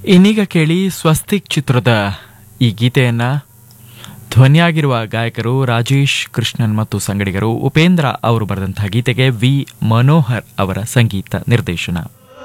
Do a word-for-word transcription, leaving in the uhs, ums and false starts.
ಇನ್ನೀಗ ಕೇಳಿ ಸ್ವಸ್ತಿಕ್ ಚಿತ್ರದ ಈ ಗೀತೆಯನ್ನ ಧ್ವನಿಯಾಗಿರುವ ಗಾಯಕರು ರಾಜೇಶ್ ಕೃಷ್ಣನ್ ಮತ್ತು ಸಂಗಡಿಗರು. ಉಪೇಂದ್ರ ಅವರು ಬರೆದಂತಹ ಗೀತೆಗೆ ವಿ ಮನೋಹರ್ ಅವರ ಸಂಗೀತ ನಿರ್ದೇಶನ.